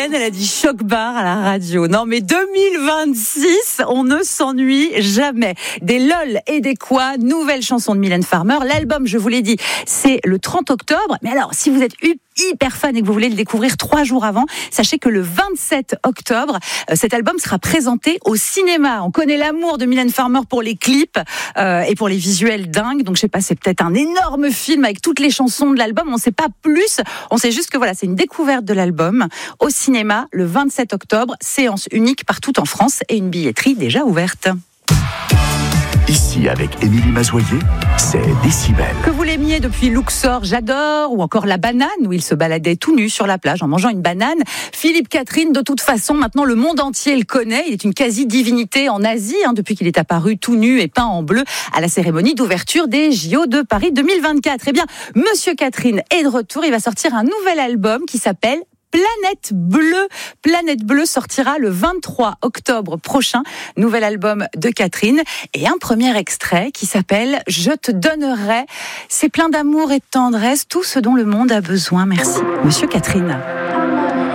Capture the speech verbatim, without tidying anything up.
Mylène, elle a dit choc bar à la radio. Non mais deux mille vingt-six, on ne s'ennuie jamais. Des lol et des quoi, nouvelle chanson de Mylène Farmer. L'album, je vous l'ai dit, c'est le trente octobre. Mais alors, si vous êtes hyper fan et que vous voulez le découvrir trois jours avant, sachez que le vingt-sept octobre, cet album sera présenté au cinéma. On connaît l'amour de Mylène Farmer pour les clips euh, et pour les visuels dingues. Donc je sais pas, c'est peut-être un énorme film avec toutes les chansons de l'album. On sait pas plus. On sait juste que voilà, c'est une découverte de l'album au cinéma le vingt-sept octobre. Séance unique partout en France et une billetterie déjà ouverte. Ici, avec Émilie Mazoyer, c'est Décibel. Que vous l'aimiez depuis Luxor, j'adore, ou encore La Banane, où il se baladait tout nu sur la plage en mangeant une banane. Philippe Catherine, de toute façon, maintenant le monde entier le connaît. Il est une quasi-divinité en Asie, hein, depuis qu'il est apparu tout nu et peint en bleu à la cérémonie d'ouverture des J O de Paris deux mille vingt-quatre. Eh bien, Monsieur Catherine est de retour. Il va sortir un nouvel album qui s'appelle Planète Bleue. Planète Bleue sortira le vingt-trois octobre prochain. Nouvel album de Catherine. Et un premier extrait qui s'appelle Je te donnerai. C'est plein d'amour et de tendresse, tout ce dont le monde a besoin. Merci, Monsieur Catherine.